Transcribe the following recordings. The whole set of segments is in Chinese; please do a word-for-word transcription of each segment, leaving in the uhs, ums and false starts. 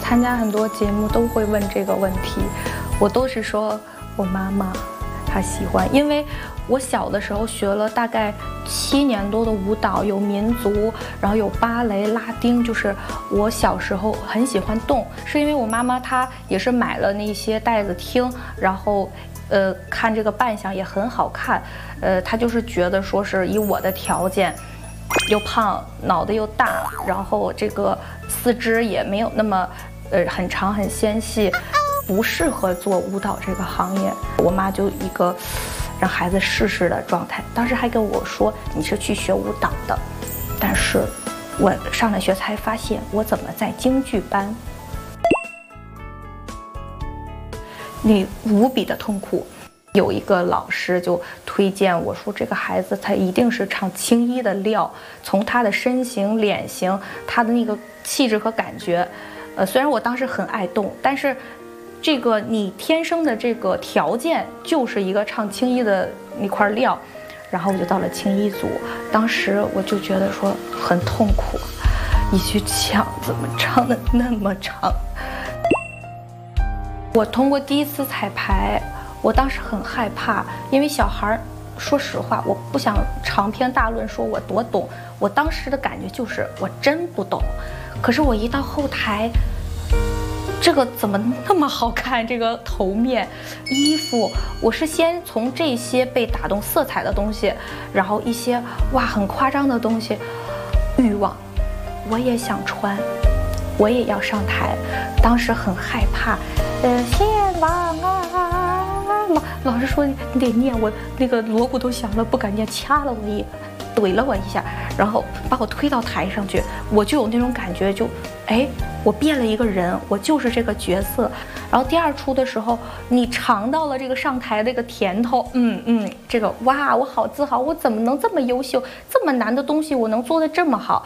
参加很多节目都会问这个问题，我都是说我妈妈她喜欢，因为我小的时候学了大概七年多的舞蹈，有民族，然后有芭蕾、拉丁，就是我小时候很喜欢动，是因为我妈妈她也是买了那些带子听，然后呃看这个扮相也很好看，呃她就是觉得说是以我的条件。又胖，脑袋又大，然后这个四肢也没有那么，呃，很长很纤细，不适合做舞蹈这个行业。我妈就一个让孩子试试的状态，当时还跟我说你是去学舞蹈的，但是我上了学才发现我怎么在京剧班，你无比的痛苦。有一个老师就推荐我说，这个孩子他一定是唱青衣的料，从他的身形、脸型、他的那个气质和感觉，呃，虽然我当时很爱动，但是这个你天生的这个条件就是一个唱青衣的那块料，然后我就到了青衣组，当时我就觉得说很痛苦，一句腔怎么唱的那么长？我通过第一次彩排。我当时很害怕，因为小孩，说实话，我不想长篇大论说我多懂。我当时的感觉就是我真不懂，可是我一到后台，这个怎么那么好看？这个头面、衣服，我是先从这些被打动色彩的东西，然后一些哇很夸张的东西，欲望，我也想穿，我也要上台。当时很害怕，呃，献王啊。老师说你得念，我那个锣鼓都响了，不敢念，掐了我一，怼了我一下，然后把我推到台上去，我就有那种感觉就，就哎，我变了一个人，我就是这个角色。然后第二出的时候，你尝到了这个上台这个甜头，嗯嗯，这个哇，我好自豪，我怎么能这么优秀，这么难的东西我能做得这么好。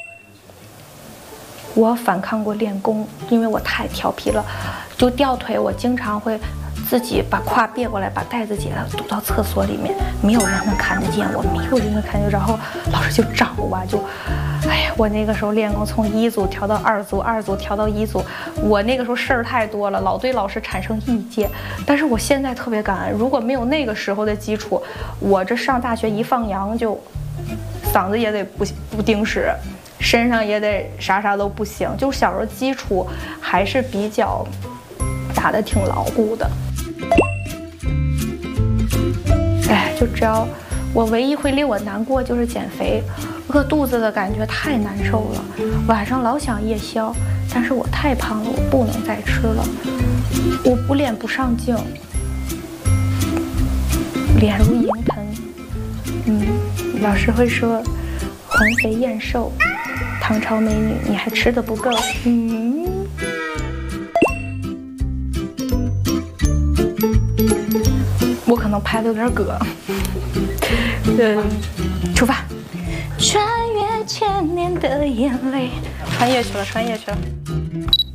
我反抗过练功，因为我太调皮了，就吊腿，我经常会。自己把胯别过来，把带子解了，堵到厕所里面，没有人能看得见我，没有人能看见。然后老师就找我，就，哎呀，我那个时候练功从一组调到二组，二组调到一组，我那个时候事儿太多了，老对老师产生意见。但是我现在特别感恩，如果没有那个时候的基础，我这上大学一放羊就，嗓子也得不不顶使，身上也得啥啥都不行。就是小时候基础还是比较打得挺牢固的。哎，就只要我唯一会令我难过就是减肥，饿肚子的感觉太难受了，晚上老想夜宵，但是我太胖了，我不能再吃了，我补脸不上镜，脸如银盆，嗯，老师会说环肥燕瘦，唐朝美女你还吃得不够，嗯。我可能拍的有点葛，嗯，出发。穿越千年的眼泪，穿越去了，穿越去了。